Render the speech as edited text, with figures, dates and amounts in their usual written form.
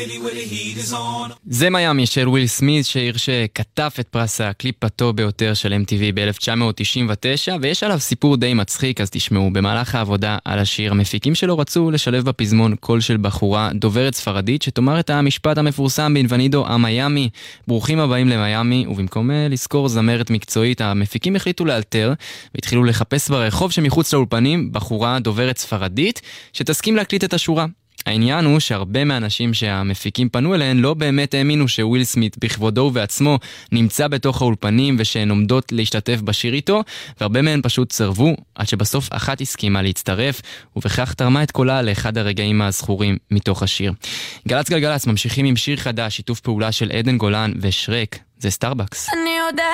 זה מיאמי של וויל סמית, שיר שכתב את פרס הקליפ הטוב ביותר של MTV ב-1999, ויש עליו סיפור די מצחיק, אז תשמעו. במהלך העבודה על השיר, המפיקים שלו רצו לשלב בפזמון קול של בחורה דוברת ספרדית שתאמר את המשפט המפורסם בינבנידו המיאמי, ברוכים הבאים למיאמי, ובמקום לזכור זמרת מקצועית, המפיקים החליטו לאלתר והתחילו לחפש ברחוב שמחוץ לאולפנים בחורה דוברת ספרדית שתסכים להקליט את השורה. העניין הוא שהרבה מהאנשים שהמפיקים פנו אליהן לא באמת האמינו שוויל סמית בכבודו ובעצמו נמצא בתוך האולפנים ושהן עומדות להשתתף בשיר איתו, והרבה מהן פשוט סרבו, עד שבסוף אחת הסכימה להצטרף, ובכך תרמה את קולה לאחד הרגעים הזכורים מתוך השיר. גלץ גלגלץ ממשיכים עם שיר חדש, שיתוף פעולה של עדן גולן ושרק, זה סטארבקס.